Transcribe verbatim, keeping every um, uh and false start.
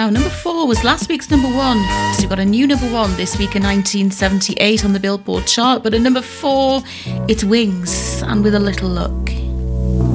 now. Number four was last week's number one. So we've got a new number one this week in nineteen seventy-eight on the Billboard chart. But at number four, it's Wings and With a Little Luck.